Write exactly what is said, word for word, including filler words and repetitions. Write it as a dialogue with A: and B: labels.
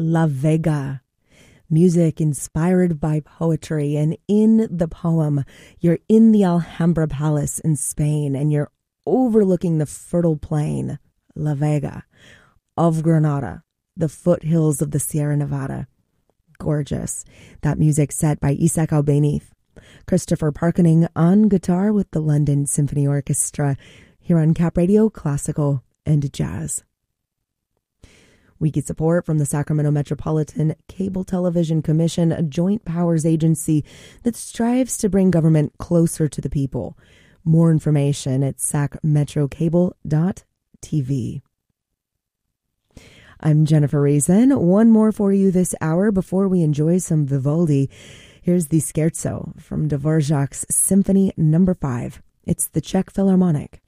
A: La Vega. Music inspired by poetry, and in the poem, you're in the Alhambra Palace in Spain, and you're overlooking the fertile plain, La Vega, of Granada, the foothills of the Sierra Nevada. Gorgeous. That music set by Isaac Albéniz. Christopher Parkening on guitar with the London Symphony Orchestra here on Cap Radio Classical and Jazz. We get support from the Sacramento Metropolitan Cable Television Commission, a joint powers agency that strives to bring government closer to the people. More information at sac metro cable dot t v. I'm Jennifer Reason. One more for you this hour before we enjoy some Vivaldi. Here's the Scherzo from Dvorak's Symphony Number Five. It's the Czech Philharmonic.